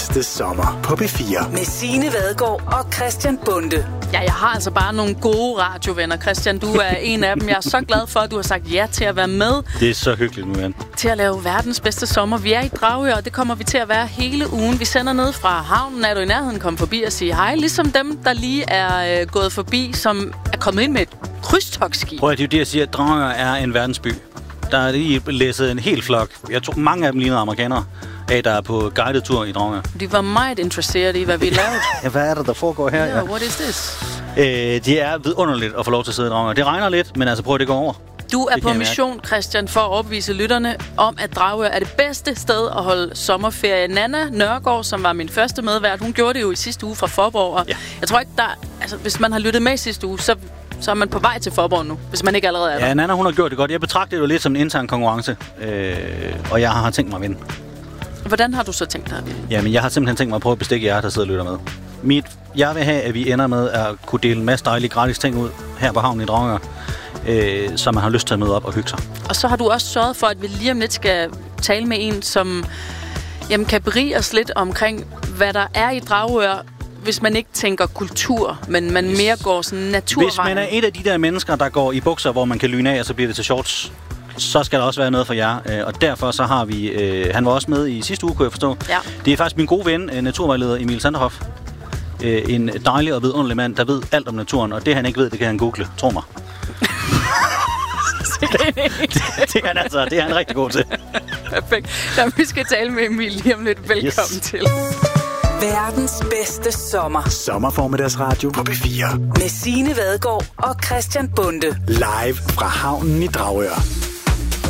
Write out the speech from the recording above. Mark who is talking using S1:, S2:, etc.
S1: bedste sommer på P4.
S2: Med Signe Vadgaard og Christian Bonde.
S3: Ja, jeg har altså bare nogle gode radiovenner, Christian. Du er en af dem. Jeg er så glad for, at du har sagt ja til at være med.
S4: Det er så hyggeligt, nu,
S3: til at lave verdens bedste sommer. Vi er i Dragør, og det kommer vi til at være hele ugen. Vi sender ned fra havnen. Er du i nærheden, kom forbi og sige hej. Ligesom dem, der lige er gået forbi, som er kommet ind med et krydstogtskib.
S4: Prøv at det er jo det, jeg siger, at Dragør er en verdensby. Der er lige læsset en hel flok. Jeg tror, mange af dem lignede amerikanere af, der er på guided tur i Dragør.
S3: De var meget interesseret i, hvad vi lavede.
S4: Ja, hvad er det, der foregår her?
S3: Yeah, what is this?
S4: Det er vidunderligt at få lov til at sidde i Dragør. Det regner lidt, men altså prøv at det går over.
S3: Du er på mission, Christian, for at overbevise lytterne om, at Dragør er det bedste sted at holde sommerferie. Nanna Nørgaard, som var min første medvært, hun gjorde det jo i sidste uge fra Faaborg. Ja. Jeg tror ikke, hvis man har lyttet med i sidste uge, så er man på vej til Faaborg nu, hvis man ikke allerede er der.
S4: Ja, Nanna, hun har gjort det godt. Jeg betragter det jo lidt som en intern konkurrence, og jeg har tænkt mig at vinde.
S3: Hvordan har du så tænkt dig at vinde?
S4: Jamen, jeg har simpelthen tænkt mig at prøve at bestikke jer, der sidder og lytter med. Jeg vil have, at vi ender med at kunne dele en masse dejlige gratis ting ud her på havnen i Dragør, så man har lyst til at møde op og hygge sig. Og
S3: så har du også sørget for, at vi lige om lidt skal tale med en, som kan berige os lidt omkring, hvad der er i Dragør, hvis man ikke tænker kultur, men man mere går sådan naturvejen.
S4: Hvis man er et af de der mennesker, der går i bukser, hvor man kan lyne af, og så bliver det til shorts, så skal der også være noget for jer. Og derfor så har vi... han var også med i sidste uge, kunne jeg forstå. Ja. Det er faktisk min gode ven, naturvejleder Emil Sanderhoff. En dejlig og vidunderlig mand, der ved alt om naturen, og det han ikke ved, det kan han google. Tro mig. det kan han altså. Det er han rigtig god til.
S3: Perfekt. Jamen, vi skal tale med Emil lige om lidt. Velkommen til.
S2: Verdens bedste sommer.
S1: Sommerformiddagsradio på P4.
S2: Med Signe Vadgaard og Christian Bonde.
S1: Live fra havnen i Dragør.